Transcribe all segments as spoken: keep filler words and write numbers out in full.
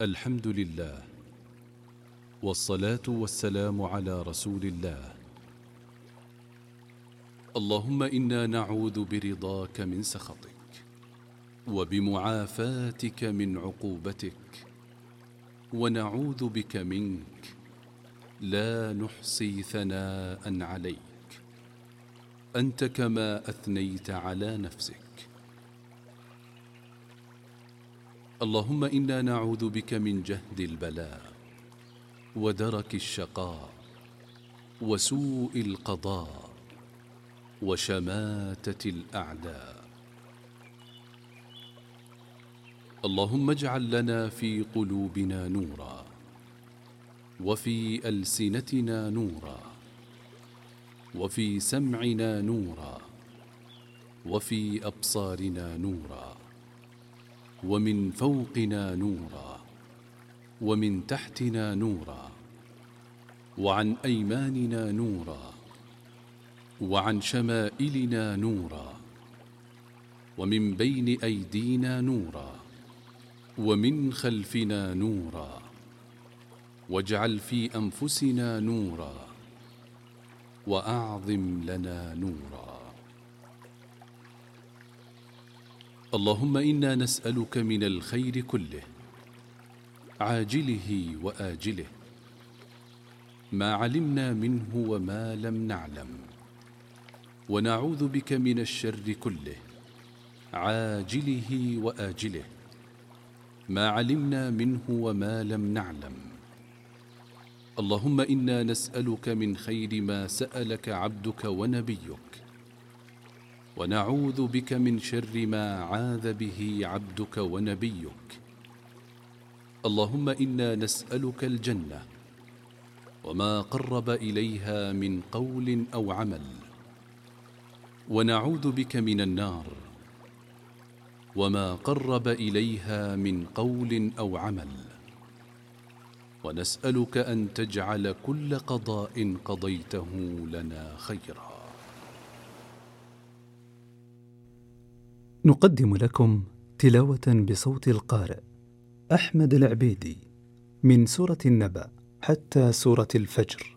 الحمد لله، والصلاة والسلام على رسول الله. اللهم إنا نعوذ برضاك من سخطك، وبمعافاتك من عقوبتك، ونعوذ بك منك، لا نحصي ثناء عليك، أنت كما أثنيت على نفسك. اللهم إنا نعوذ بك من جهد البلاء، ودرك الشقاء، وسوء القضاء، وشماتة الأعداء. اللهم اجعل لنا في قلوبنا نورا، وفي ألسنتنا نورا، وفي سمعنا نورا، وفي أبصارنا نورا، ومن فوقنا نورا، ومن تحتنا نورا، وعن أيماننا نورا، وعن شمائلنا نورا، ومن بين أيدينا نورا، ومن خلفنا نورا، واجعل في أنفسنا نورا، وأعظم لنا نورا. اللهم إنا نسألك من الخير كله، عاجله وآجله، ما علمنا منه وما لم نعلم، ونعوذ بك من الشر كله، عاجله وآجله، ما علمنا منه وما لم نعلم. اللهم إنا نسألك من خير ما سألك عبدك ونبيك، ونعوذ بك من شر ما عاذ به عبدك ونبيك. اللهم إنا نسألك الجنة وما قرب إليها من قول أو عمل، ونعوذ بك من النار وما قرب إليها من قول أو عمل، ونسألك أن تجعل كل قضاء قضيته لنا خيرا. نقدم لكم تلاوة بصوت القارئ أحمد العبيدي من سورة النبأ حتى سورة الفجر.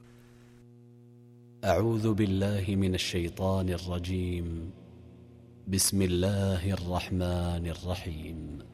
أعوذ بالله من الشيطان الرجيم. بسم الله الرحمن الرحيم.